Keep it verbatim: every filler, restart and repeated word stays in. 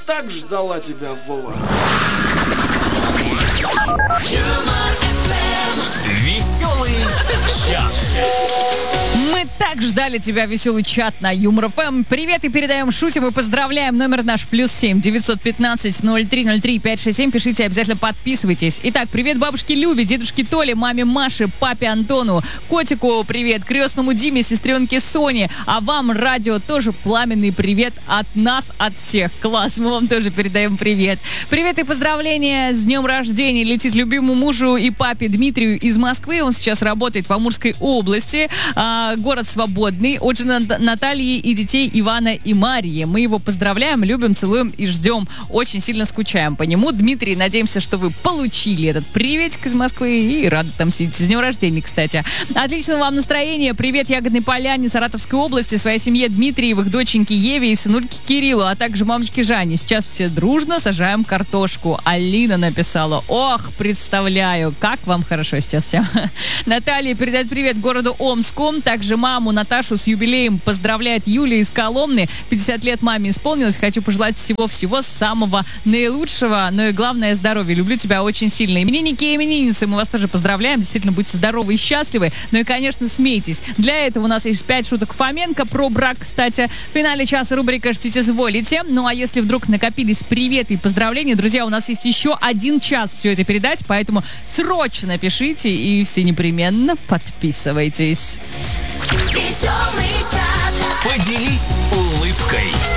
так ждала тебя, Вова. Веселый чат. Мы так ждали тебя, веселый чат на Юмор эф эм. Привет и передаем, шутим и поздравляем. Номер наш плюс семь девятьсот пятнадцать ноль три ноль три пять шесть семь. Пишите, обязательно подписывайтесь. Итак, привет бабушке Любе, дедушке Толе, маме Маше, папе Антону, котику привет, крестному Диме, сестренке Соне. А вам, радио, тоже пламенный привет от нас, от всех. Класс, мы вам тоже передаем привет. Привет и поздравления с днем рождения летит любимому мужу и папе Дмитрию из Москвы. Он сейчас работает в Амурской области. А, город свободный. От жены Натальи и детей Ивана и Марии. Мы его поздравляем, любим, целуем и ждем. Очень сильно скучаем по нему. Дмитрий, надеемся, что вы получили этот приветик из Москвы и рады отомстить. С днем рождения, кстати. Отличного вам настроения. Привет Ягодной Поляне, Саратовской области, своей семье Дмитриевых, доченьке Еве и сынульке Кириллу, а также мамочке Жане. Сейчас все дружно сажаем картошку. Алина написала. Ох, представляю, как вам хорошо сейчас всем. Наталья передает привет городу Омску. Также маму Наташу с юбилеем поздравляет Юлия из Коломны. пятьдесят лет маме исполнилось. Хочу пожелать всего-всего самого наилучшего. Но и главное, здоровья. Люблю тебя очень сильно. Именинники и именинницы, мы вас тоже поздравляем. Действительно, будьте здоровы и счастливы. Ну и, конечно, смейтесь. Для этого у нас есть пять шуток Фоменко про брак, кстати. В финале часа рубрика «Ждите, зволите». Ну а если вдруг накопились приветы и поздравления, друзья, у нас есть еще один час все это передать, поэтому срочно пишите и все непременно подписывайтесь. Поделись улыбкой.